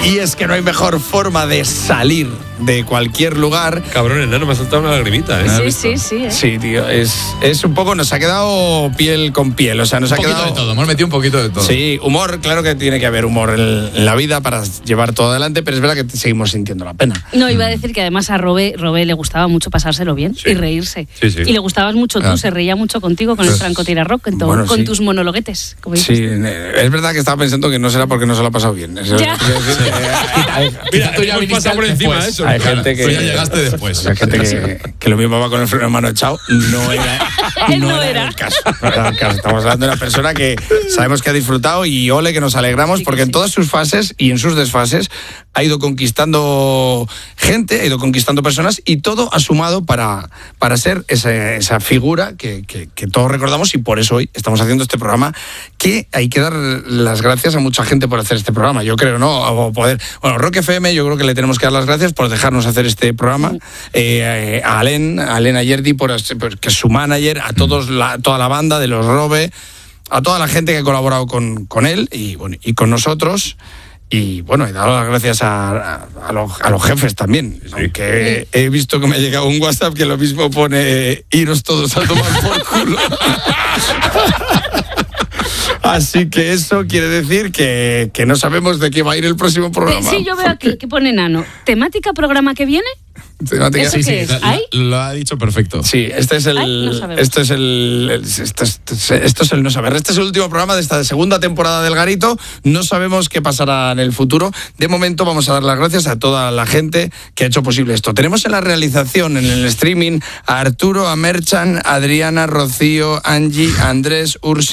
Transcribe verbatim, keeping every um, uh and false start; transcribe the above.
Y es que no hay mejor forma de salir de cualquier lugar. Cabrón, enano, me ha saltado una lagrimita, ¿eh? Sí, sí, sí. ¿eh? Sí, tío, es, es un poco, nos ha quedado piel con piel, o sea, nos un ha poquito quedado... de todo, hemos metido un poquito de todo. Sí, humor, claro que tiene que haber humor en, en la vida para llevar todo adelante, pero es verdad que seguimos sintiendo la pena. No, iba a decir que además a Robe, Robe le gustaba mucho pasárselo bien Sí. y reírse. Sí, sí. Y le gustabas mucho tú, Ah. se reía mucho contigo con el francotirador rock, con, tu- Bueno, con sí. tus monologuetes. Como Sí, dices. es verdad que estaba pensando que no será porque no se lo ha pasado bien. Es- Ya. quiero decir que hay- Mira, Tú ya hemos viniste pasado por encima de después. eso. Hay Claro, gente que... tú ya llegaste después. Hay gente que, que lo mismo va con el freno de mano echado. No era, Él no era. el caso. No era el caso. Estamos hablando de una persona que sabemos que ha disfrutado y ole que nos alegramos Sí que porque en sí. todas sus fases y en sus desfases ha ido conquistando gente, ha ido conquistando personas y todo ha sumado para, para ser esa, esa figura que, que, que todos recordamos y por eso hoy estamos haciendo este programa, que hay que dar las gracias a mucha gente por hacer este programa, yo creo, ¿no? O poder, bueno, Rock F M yo creo que le tenemos que dar las gracias por dejarnos hacer este programa, eh, a Alen, a Alen Ayerdi, por, por, que es su manager, a todos la, toda la banda de los Robe, a toda la gente que ha colaborado con, con él y, bueno, y con nosotros. Y bueno, he dado las gracias a, a, a, los, a los jefes también. Sí. Aunque he, he visto que me ha llegado un WhatsApp que lo mismo pone iros todos a tomar por culo. Así que eso quiere decir que, que no sabemos de qué va a ir el próximo programa. Sí, yo veo aquí que pone Nano. ¿Temática programa que viene? Temática- ¿Eso Sí, sí, qué es? lo, ¿Hay? lo ha dicho perfecto. Sí, este es el, Ay, no sabemos. esto es el, el- esto, es, esto es el no saber. Este es el último programa de esta segunda temporada del Garito. No sabemos qué pasará en el futuro. De momento vamos a dar las gracias a toda la gente que ha hecho posible esto. Tenemos en la realización, en el streaming, a Arturo, a Merchan, a Adriana, Rocío, Angie, a Andrés, Ursi.